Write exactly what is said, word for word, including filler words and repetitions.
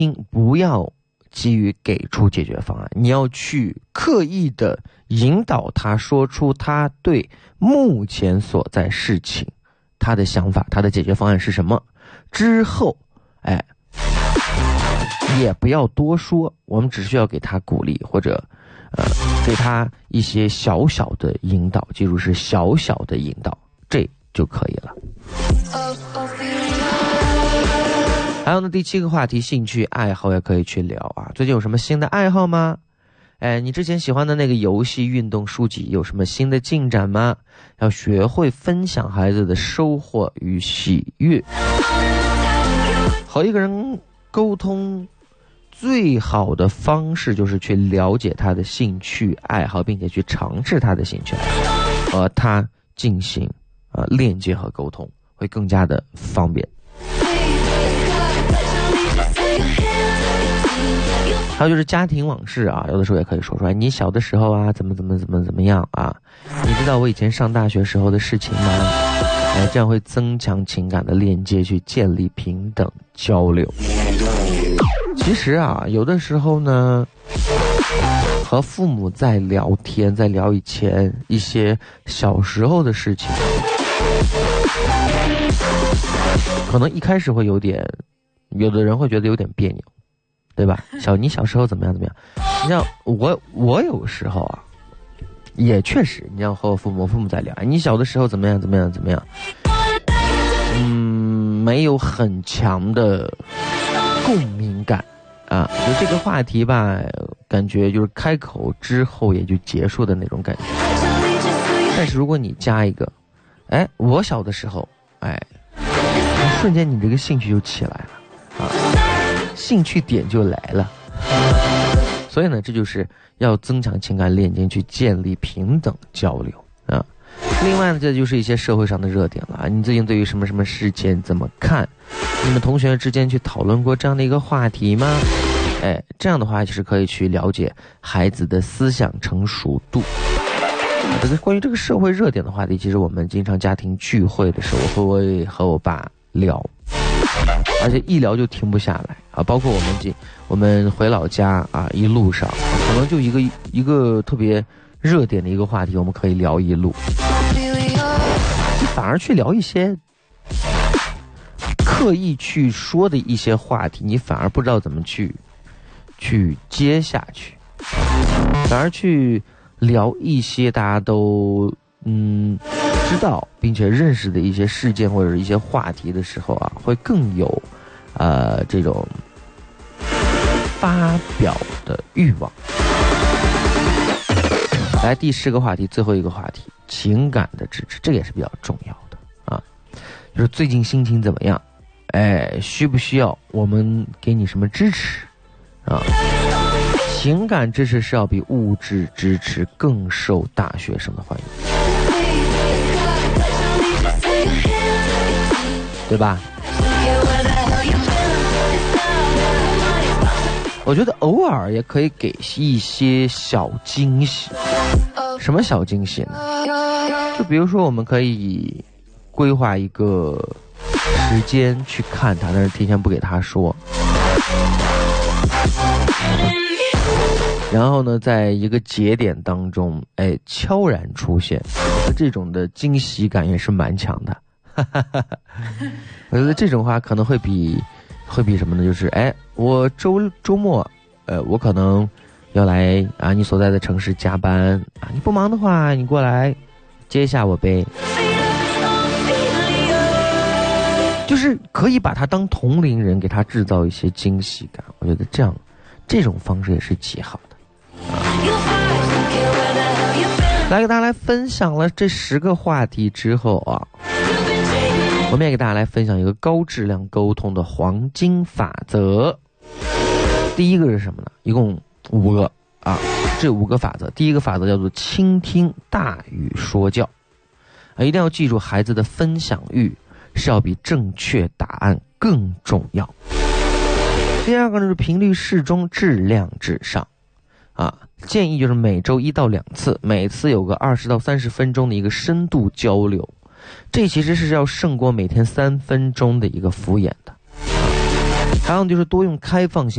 不要急于给出解决方案，你要去刻意的引导他说出他对目前所在事情他的想法，他的解决方案是什么。之后哎，也不要多说，我们只需要给他鼓励，或者呃，给他一些小小的引导，记住是小小的引导，这就可以了。还有呢，第七个话题，兴趣爱好也可以去聊啊。最近有什么新的爱好吗？哎，你之前喜欢的那个游戏、运动、书籍有什么新的进展吗？要学会分享孩子的收获与喜悦。和一个人沟通最好的方式就是去了解他的兴趣爱好，并且去尝试他的兴趣爱好，和他进行呃链接和沟通，会更加的方便。还有就是家庭往事啊，有的时候也可以说出来。你小的时候啊，怎么怎么怎么怎么样啊？你知道我以前上大学时候的事情吗？哎，这样会增强情感的链接，去建立平等交流。其实啊，有的时候呢，和父母在聊天，在聊以前一些小时候的事情，可能一开始会有点，有的人会觉得有点别扭，对吧？小你小时候怎么样怎么样？你像我，我有时候啊，也确实，你像和我父母，我父母在聊，你小的时候怎么样怎么样怎么样？嗯，没有很强的共鸣感啊，就这个话题吧，感觉就是开口之后也就结束的那种感觉。但是如果你加一个，哎，我小的时候，哎，瞬间你这个兴趣就起来了啊，兴趣点就来了。所以呢，这就是要增强情感链接，去建立平等交流啊。另外呢，这就是一些社会上的热点了啊。你最近对于什么什么事件怎么看？你们同学之间去讨论过这样的一个话题吗？哎，这样的话就是可以去了解孩子的思想成熟度。这个关于这个社会热点的话题，其实我们经常家庭聚会的时候，我会和我爸聊，而且一聊就停不下来啊。包括我们这我们回老家啊，一路上可能就一个一个特别热点的一个话题，我们可以聊一路。反而去聊一些刻意去说的一些话题，你反而不知道怎么去去接下去，反而去聊一些大家都嗯知道并且认识的一些事件或者一些话题的时候啊，会更有呃这种发表的欲望。来，第十个话题，最后一个话题，情感的支持，这也是比较重要的啊。就是最近心情怎么样？哎，需不需要我们给你什么支持啊？情感支持是要比物质支持更受大学生的欢迎，对吧？我觉得偶尔也可以给一些小惊喜。什么小惊喜呢？就比如说我们可以规划一个时间去看他，但是提前不给他说，然后呢在一个节点当中哎悄然出现，这种的惊喜感也是蛮强的。我觉得这种话可能会比会比什么呢？就是哎，我周周末，呃，我可能要来啊，你所在的城市加班啊，你不忙的话，你过来接一下我呗。就是可以把他当同龄人，给他制造一些惊喜感。我觉得这样，这种方式也是极好的。啊、来给大家来分享了这十个话题之后啊。我们也给大家来分享一个高质量沟通的黄金法则。第一个是什么呢？一共五个啊，这五个法则。第一个法则叫做倾听大于说教啊，一定要记住，孩子的分享欲是要比正确答案更重要。第二个呢是频率适中，质量至上啊，建议就是每周一到两次，每次有个二十到三十分钟的一个深度交流。这其实是要胜过每天三分钟的一个敷衍的。还有就是多用开放性